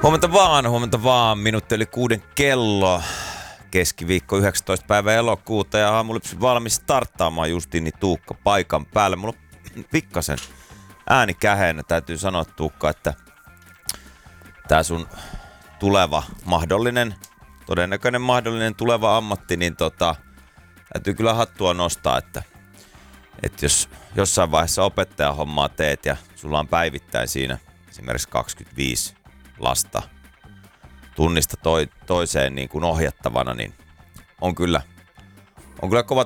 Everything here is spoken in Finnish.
Huomenta vaan. Minuutti yli 6 kello. Keskiviikko 19. päivä elokuuta ja aamulypsy valmis starttaamaan Justiini Tuukka paikan päälle. Mulla on pikkasen ääni käheenä. Täytyy sanoa, Tuukka, että tää sun tuleva todennäköinen mahdollinen tuleva ammatti, niin täytyy kyllä hattua nostaa, että jos jossain vaiheessa opettajahommaa teet ja sulla on päivittäin siinä esimerkiksi 25 lasta tunnista toiseen niin kuin ohjattavana, niin on kyllä kova